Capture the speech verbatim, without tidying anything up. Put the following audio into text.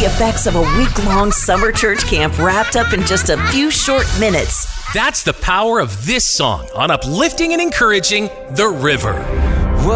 the effects of a week-long summer church camp wrapped up in just a few short minutes. That's the power of this song on uplifting and encouraging The River.